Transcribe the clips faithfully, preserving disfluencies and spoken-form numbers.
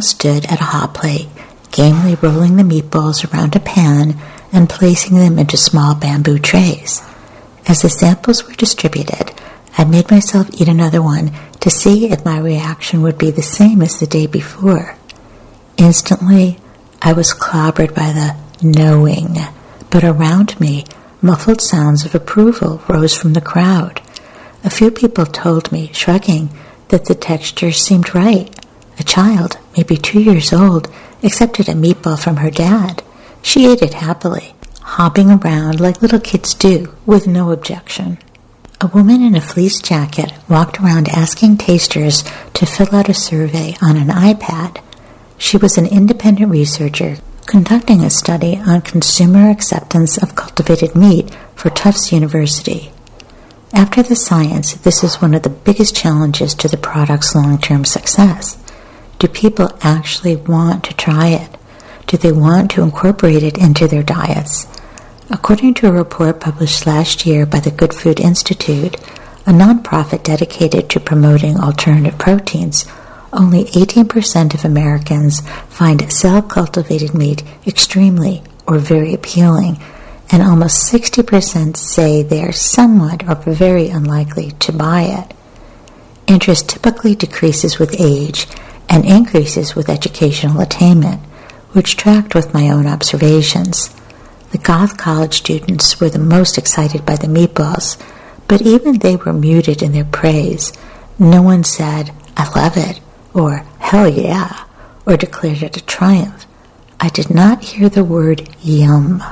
stood at a hot plate, gamely rolling the meatballs around a pan and placing them into small bamboo trays. As the samples were distributed, I made myself eat another one to see if my reaction would be the same as the day before. Instantly, I was clobbered by the knowing, but around me, muffled sounds of approval rose from the crowd. A few people told me, shrugging, that the texture seemed right. A child, maybe two years old, accepted a meatball from her dad. She ate it happily, hopping around like little kids do, with no objection. A woman in a fleece jacket walked around asking tasters to fill out a survey on an iPad. She was an independent researcher conducting a study on consumer acceptance of cultivated meat for Tufts University. After the science, this is one of the biggest challenges to the product's long-term success. Do people actually want to try it? Do they want to incorporate it into their diets? According to a report published last year by the Good Food Institute, a nonprofit dedicated to promoting alternative proteins, only eighteen percent of Americans find cell-cultivated meat extremely or very appealing, and almost sixty percent say they are somewhat or very unlikely to buy it. Interest typically decreases with age and increases with educational attainment, which tracked with my own observations. The Goth College students were the most excited by the meatballs, but even they were muted in their praise. No one said, "I love it," or "hell yeah," or declared it a triumph. I did not hear the word yum.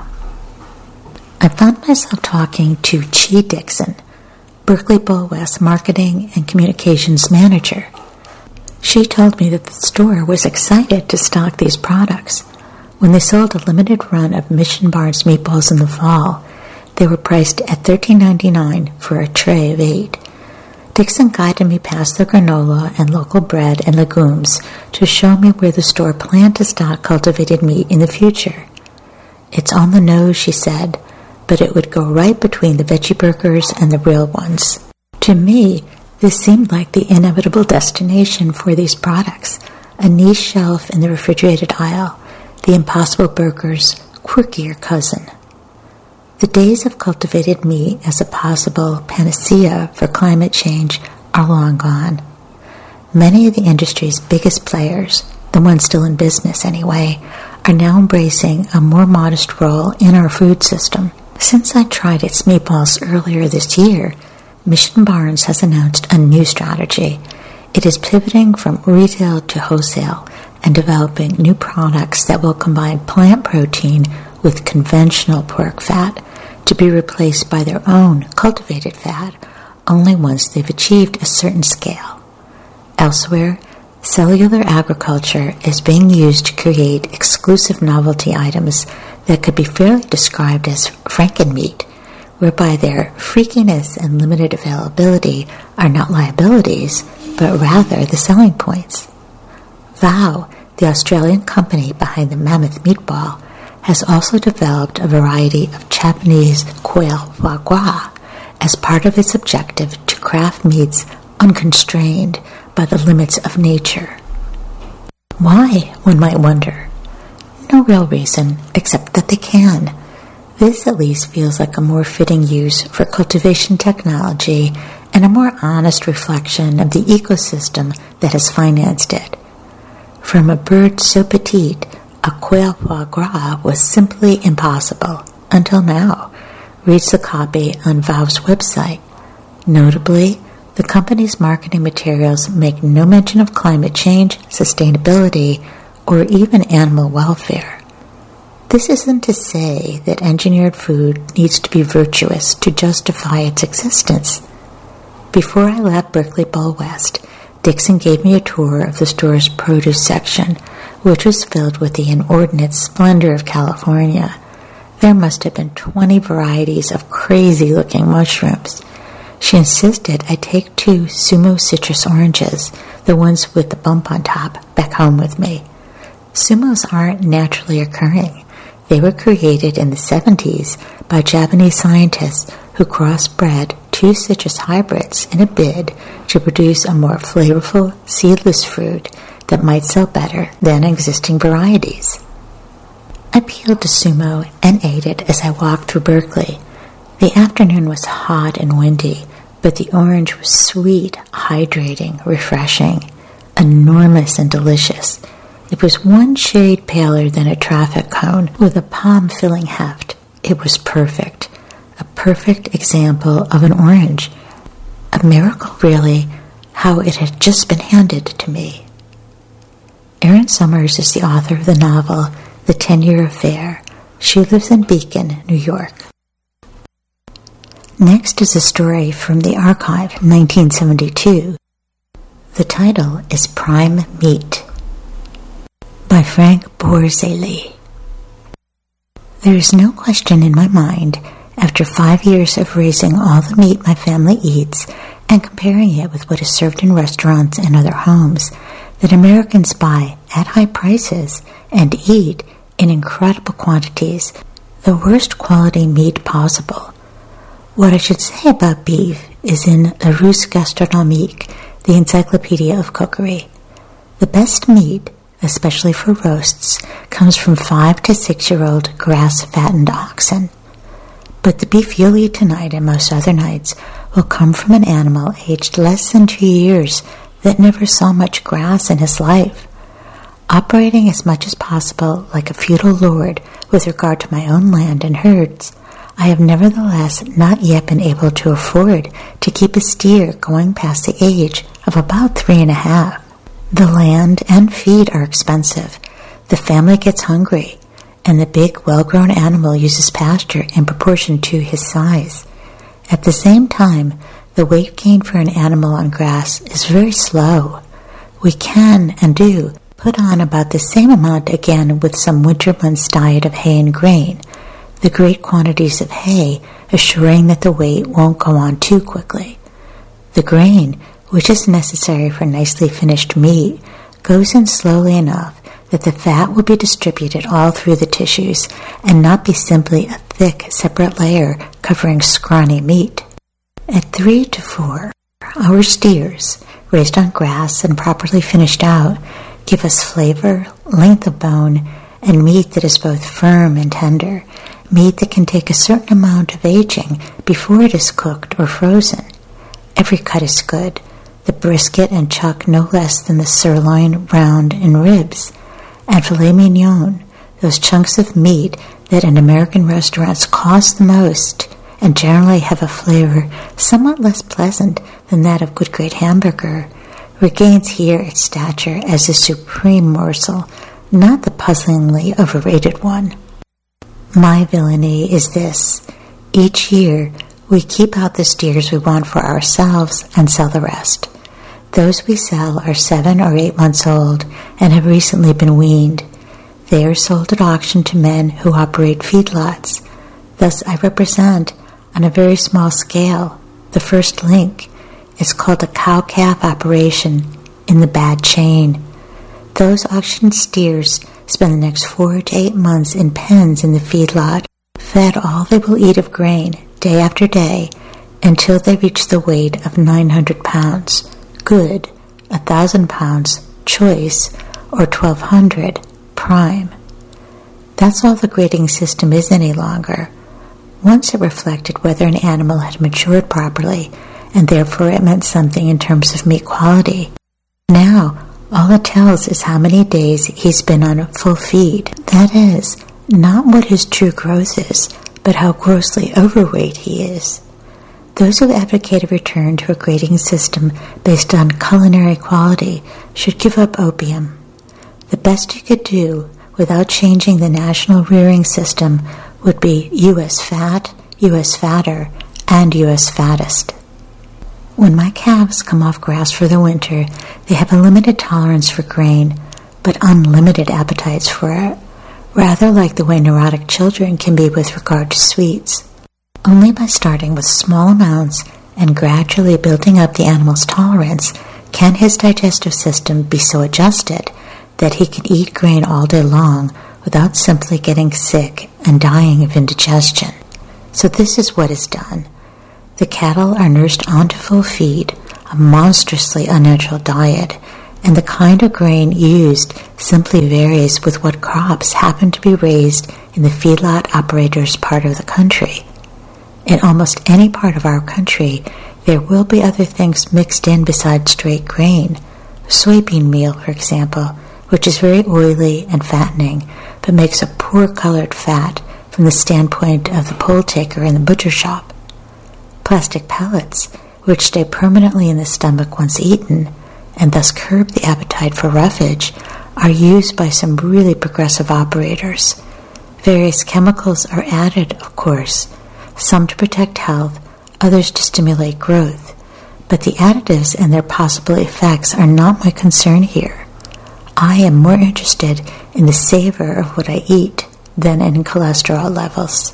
I found myself talking to Chi Dixon, Berkeley Bowl West marketing and communications manager. She told me that the store was excited to stock these products. When they sold a limited run of Mission Barns meatballs in the fall, they were priced at thirteen ninety-nine for a tray of eight. Dixon guided me past the granola and local bread and legumes to show me where the store planned to stock cultivated meat in the future. "It's on the nose," she said, "but it would go right between the veggie burgers and the real ones." To me, this seemed like the inevitable destination for these products, a niche shelf in the refrigerated aisle, the Impossible Burger's quirkier cousin. The days of cultivated meat as a possible panacea for climate change are long gone. Many of the industry's biggest players, the ones still in business anyway, are now embracing a more modest role in our food system. Since I tried its meatballs earlier this year, Mission Barns has announced a new strategy. It is pivoting from retail to wholesale and developing new products that will combine plant protein with conventional pork fat to be replaced by their own cultivated fat only once they've achieved a certain scale. Elsewhere, cellular agriculture is being used to create exclusive novelty items that could be fairly described as Frankenmeat, whereby their freakiness and limited availability are not liabilities, but rather the selling points. Vow, the Australian company behind the Mammoth meatball, has also developed a variety of Japanese quail foie gras as part of its objective to craft meats unconstrained by the limits of nature. Why, one might wonder? No real reason, except that they can. This at least feels like a more fitting use for cultivation technology and a more honest reflection of the ecosystem that has financed it. From a bird so petite, a quail foie gras was simply impossible, until now, reads the copy on Vow's website. Notably, the company's marketing materials make no mention of climate change, sustainability, or even animal welfare. This isn't to say that engineered food needs to be virtuous to justify its existence. Before I left Berkeley Bowl West, Dixon gave me a tour of the store's produce section, which was filled with the inordinate splendor of California. There must have been twenty varieties of crazy-looking mushrooms. She insisted I take two Sumo citrus oranges, the ones with the bump on top, back home with me. Sumos aren't naturally occurring. They were created in the seventies by Japanese scientists who crossbred two citrus hybrids in a bid to produce a more flavorful, seedless fruit that might sell better than existing varieties. I peeled a sumo and ate it as I walked through Berkeley. The afternoon was hot and windy, but the orange was sweet, hydrating, refreshing, enormous and delicious. It was one shade paler than a traffic cone with a palm-filling heft. It was perfect, a perfect example of an orange. A miracle, really, how it had just been handed to me. Erin Summers is the author of the novel The Ten-Year Affair. She lives in Beacon, New York. Next is a story from the archive, nineteen seventy-two. The title is Prime Meat, by Frank Borzilli. There is no question in my mind, after five years of raising all the meat my family eats and comparing it with what is served in restaurants and other homes, that Americans buy at high prices and eat in incredible quantities the worst quality meat possible. What I should say about beef is in La Russe Gastronomique, the Encyclopedia of Cookery. The best meat, especially for roasts, comes from five to six-year-old grass-fattened oxen. But the beef you'll eat tonight and most other nights will come from an animal aged less than two years that never saw much grass in his life. Operating as much as possible like a feudal lord with regard to my own land and herds, I have nevertheless not yet been able to afford to keep a steer going past the age of about three and a half. The land and feed are expensive. The family gets hungry, and the big, well-grown animal uses pasture in proportion to his size. At the same time, the weight gain for an animal on grass is very slow. We can, and do, put on about the same amount again with some winter months' diet of hay and grain, the great quantities of hay assuring that the weight won't go on too quickly. The grain, which is necessary for nicely finished meat, goes in slowly enough that the fat will be distributed all through the tissues and not be simply a thick, separate layer covering scrawny meat. At three to four, our steers, raised on grass and properly finished out, give us flavor, length of bone, and meat that is both firm and tender, meat that can take a certain amount of aging before it is cooked or frozen. Every cut is good, the brisket and chuck no less than the sirloin, round, and ribs, and filet mignon, those chunks of meat that in American restaurants cost the most and generally have a flavor somewhat less pleasant than that of good grade hamburger, regains here its stature as a supreme morsel, not the puzzlingly overrated one. My villainy is this: each year we keep out the steers we want for ourselves and sell the rest. Those we sell are seven or eight months old and have recently been weaned. They are sold at auction to men who operate feedlots. Thus I represent, on a very small scale, the first link. It's called a cow-calf operation in the bad chain. Those auctioned steers spend the next four to eight months in pens in the feedlot, fed all they will eat of grain, day after day, until they reach the weight of nine hundred pounds, good, one thousand pounds, choice, or twelve hundred, prime. That's all the grading system is any longer. Once it reflected whether an animal had matured properly, and therefore it meant something in terms of meat quality. Now, all it tells is how many days he's been on a full feed. That is, not what his true growth is, but how grossly overweight he is. Those who advocate a return to a grading system based on culinary quality should give up opium. The best you could do without changing the national rearing system would be U S fat, U S fatter, and U S fattest. When my calves come off grass for the winter, they have a limited tolerance for grain, but unlimited appetites for it, rather like the way neurotic children can be with regard to sweets. Only by starting with small amounts and gradually building up the animal's tolerance can his digestive system be so adjusted that he can eat grain all day long without simply getting sick and dying of indigestion. So this is what is done. The cattle are nursed onto full feed, a monstrously unnatural diet, and the kind of grain used simply varies with what crops happen to be raised in the feedlot operator's part of the country. In almost any part of our country, there will be other things mixed in besides straight grain. Soybean meal, for example, which is very oily and fattening, but makes a poor-colored fat from the standpoint of the poll taker in the butcher shop. Plastic pellets, which stay permanently in the stomach once eaten, and thus curb the appetite for roughage, are used by some really progressive operators. Various chemicals are added, of course, some to protect health, others to stimulate growth, but the additives and their possible effects are not my concern here. I am more interested in the savor of what I eat than in cholesterol levels.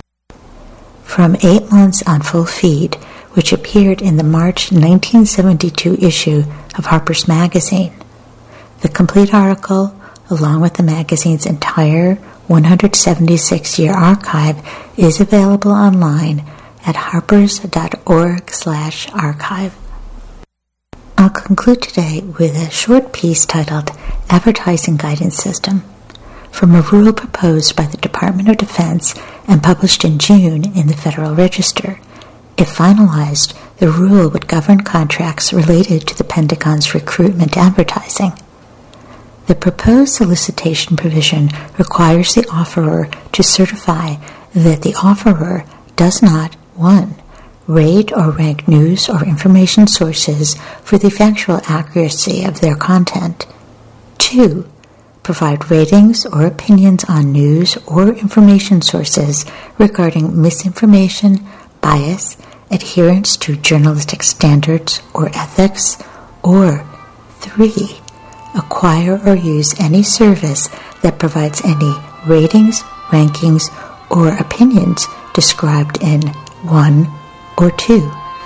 From Eight Months on Full Feed, which appeared in the March nineteen seventy-two issue of Harper's Magazine. The complete article, along with the magazine's entire one hundred seventy-six year archive, is available online at harpers dot org slash archive. I'll conclude today with a short piece titled Advertising Guidance System, from a rule proposed by the Department of Defense and published in June in the Federal Register. If finalized, the rule would govern contracts related to the Pentagon's recruitment advertising. The proposed solicitation provision requires the offerer to certify that the offerer does not, one, rate or rank news or information sources for the factual accuracy of their content, two, provide ratings or opinions on news or information sources regarding misinformation, bias, adherence to journalistic standards or ethics, or three, acquire or use any service that provides any ratings, rankings, or opinions described in one or two.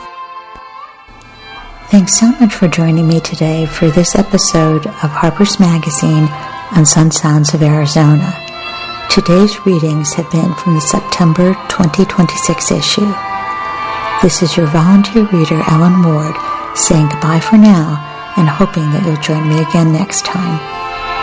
Thanks so much for joining me today for this episode of Harper's Magazine on Sun Sounds of Arizona. Today's readings have been from the September twenty twenty-six issue. This is your volunteer reader, Ellen Ward, saying goodbye for now and hoping that you'll join me again next time.